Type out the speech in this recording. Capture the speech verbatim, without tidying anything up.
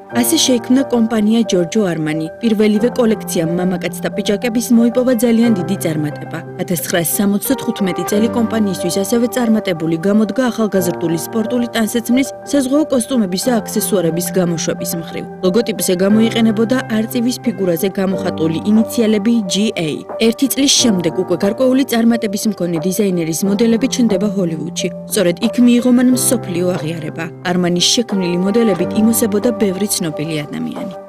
ასე შეიქმნა კომპანია ჯორჯო არმანი. პირველივე კოლექციამ მამაკაცთა პიჯაკების მოიპოვა ძალიან დიდი წარმატება. ათას ცხრაასი სამოცდათხუთმეტი წელი კომპანიისთვის ასევე წარმატებული გამოდგა ახალგაზრდული სპორტული ტანსაცმლის, საზღვაო კოსტუმების და აქსესუარების გამოშვების მხრივ. ლოგოტიპზე გამოიყენებოდა არწივის ფიგურაზე გამოხატული ინიციალები ჯი ეი. ერთი წლის შემდეგ უკვე გარკვეული წარმატების მქონე დიზაინერის მოდელები ჩნდება ჰოლივუდში. სწორედ იქ მიიღო მან მსოფლიო აღიარება. არმანის შექმნილი მოდელებით იმოსებოდა ბევრი ცნობილი ადამიანი.